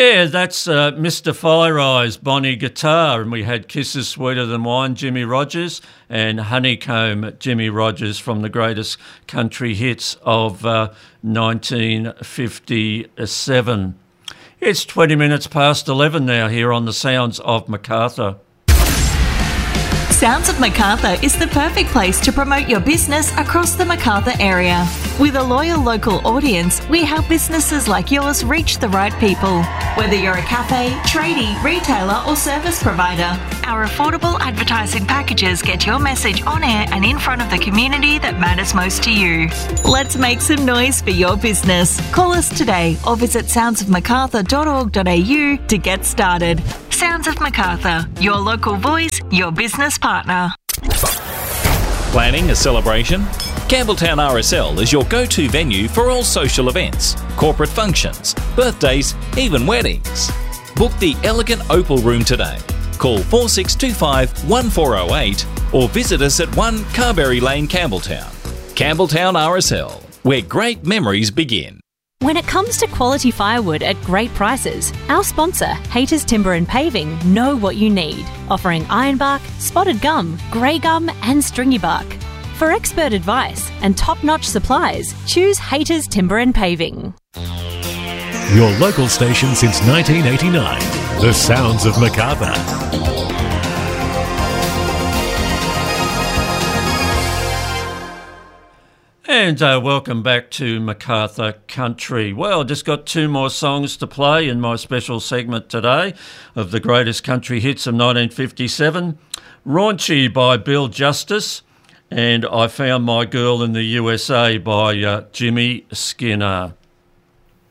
Yeah, that's Mr. Fire Eyes, Bonnie Guitar, and we had Kisses Sweeter Than Wine, Jimmy Rogers, and Honeycomb, Jimmy Rogers, from the greatest country hits of 1957. It's 20 minutes past 11 now here on the Sounds of Macarthur. Sounds of Macarthur is the perfect place to promote your business across the Macarthur area. With a loyal local audience, we help businesses like yours reach the right people. Whether you're a cafe, tradie, retailer or service provider, our affordable advertising packages get your message on air and in front of the community that matters most to you. Let's make some noise for your business. Call us today or visit soundsofmacarthur.org.au to get started. Sounds of Macarthur, your local voice, your business partner. Planning a celebration? Campbelltown RSL is your go-to venue for all social events, corporate functions, birthdays, even weddings. Book the elegant Opal Room today. Call 4625 1408 or visit us at 1 Carberry Lane, Campbelltown. Campbelltown RSL, where great memories begin. When it comes to quality firewood at great prices, our sponsor, Haters Timber and Paving, know what you need, offering ironbark, spotted gum, grey gum and stringy bark. For expert advice and top-notch supplies, choose Haters Timber and Paving. Your local station since 1989, the Sounds of Macarthur. And welcome back to Macarthur Country. Well, just got two more songs to play in my special segment today of the greatest country hits of 1957. Raunchy by Bill Justice and I Found My Girl in the USA by Jimmy Skinner.